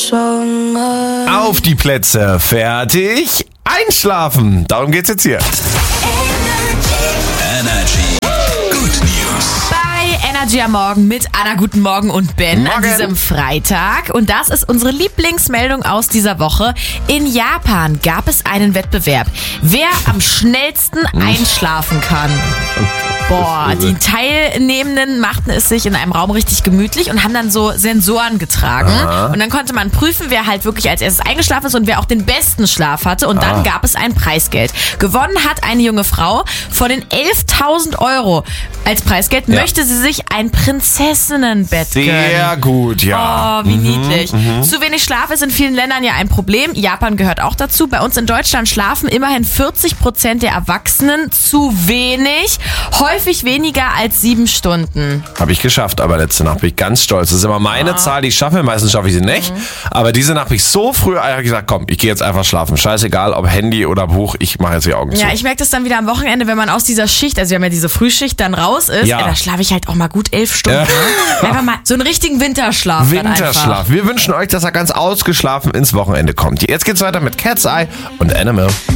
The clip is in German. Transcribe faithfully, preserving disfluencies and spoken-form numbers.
Auf die Plätze, fertig, einschlafen. Darum geht's jetzt hier. Energy. Good News. Bei Energy am Morgen mit Anna, guten Morgen und Ben Morgen. an diesem Freitag. Und das ist unsere Lieblingsmeldung aus dieser Woche. In Japan gab es einen Wettbewerb, wer am schnellsten einschlafen kann. Boah, die Teilnehmenden machten es sich in einem Raum richtig gemütlich und haben dann so Sensoren getragen. Aha. Und dann konnte man prüfen, wer halt wirklich als erstes eingeschlafen ist und wer auch den besten Schlaf hatte. Und dann Ah. gab es ein Preisgeld. Gewonnen hat eine junge Frau. Von den elftausend Euro als Preisgeld Ja. möchte sie sich ein Prinzessinnenbett gönnen. Sehr gut, ja. Oh, wie niedlich. Zu wenig Schlaf ist in vielen Ländern ja ein Problem. Japan gehört auch dazu. Bei uns in Deutschland schlafen immerhin vierzig Prozent der Erwachsenen zu wenig. Häufig weniger als sieben Stunden. Habe ich geschafft, aber letzte Nacht bin ich ganz stolz. Das ist immer meine Zahl, die ich schaffe. Meistens schaffe ich sie nicht. Aber diese Nacht bin ich so früh eigentlich gesagt, komm, ich gehe jetzt einfach schlafen. Scheißegal, ob Handy oder Buch, ich mache jetzt die Augen zu. Ja, ich merke das dann wieder am Wochenende, wenn man aus dieser Schicht, also wir haben ja diese Frühschicht, dann raus ist. Ja. Ey, da schlafe ich halt auch mal gut elf Stunden. Ja. Ne? Einfach mal so einen richtigen Winterschlaf. Dann einfach. Winterschlaf. Wir wünschen euch, dass er ganz ausgeschlafen ins Wochenende kommt. Jetzt geht's weiter mit Cat's Eye und Animal.